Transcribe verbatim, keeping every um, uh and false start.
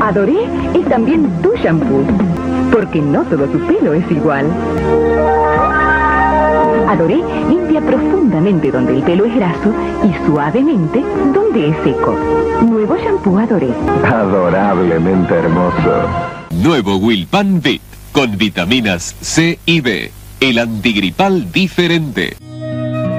Adoré es también tu shampoo, porque no todo tu pelo es igual. Adoré limpia profundamente donde el pelo es graso y suavemente donde es seco. Nuevo shampoo Adoré. Adorablemente hermoso. Nuevo Wilpan Vit, con vitaminas C y B. El antigripal diferente.